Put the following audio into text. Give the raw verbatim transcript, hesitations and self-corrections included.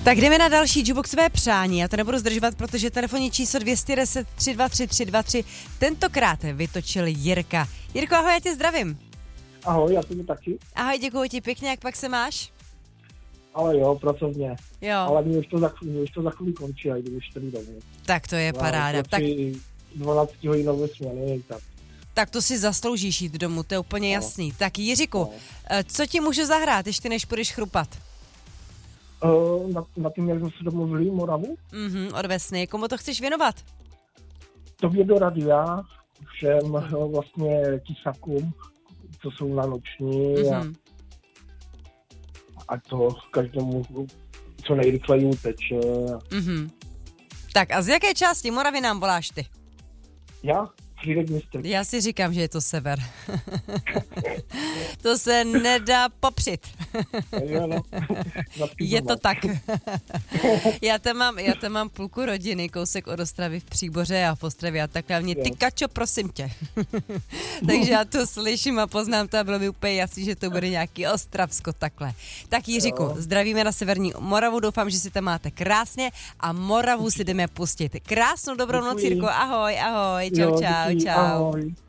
Tak jdeme na další jukeboxové přání. Já to nebudu zdržovat, protože telefonní číslo dvě jedna deset, tři dva tři, tři dva tři tentokrát vytočil Jirka. Jirko, ahoj, já tě zdravím. Ahoj, já tě taky. Ahoj, děkuji ti pěkně, jak pak se máš? Ale jo, pracovně. Jo. Ale mě už to za, mě už to za chvíli končí, a jdu už tady domů. Tak to je paráda. Tak dvanáct hodinové směny, tak. Tak to si zasloužíš jít domů, to je úplně no. jasný. Tak Jiříku, no. co ti můžu zahrát, ještě než půjdeš chrupat? Uh, na, na tím, jak jsme se domluvili Moravu? Mhm, od Vesny. Komu to chceš věnovat? Tobě do radia, všem vlastně tisakům, co jsou na noční mm-hmm. a, a to každému co nejrychleji uteče. Mhm. Tak a z jaké části Moravy nám voláš ty? Já? Frýdek Místek. Já si říkám, že je to sever. To se nedá popřít. Je to tak. já, tam mám, já tam mám půlku rodiny, kousek od Ostravy v Příboře a v Ostravě a takhle mě, ty Kačo, prosím tě. Takže já to slyším a poznám to a bylo mi úplně jasný, že to bude nějaký Ostravsko takhle. Tak Jiříku, jo. Zdravíme na severní Moravu, doufám, že si tam máte krásně a Moravu si jdeme pustit. Krásnou dobrou noc, Jirko, ahoj, ahoj, čau, jo, čau, díky, čau. Ahoj.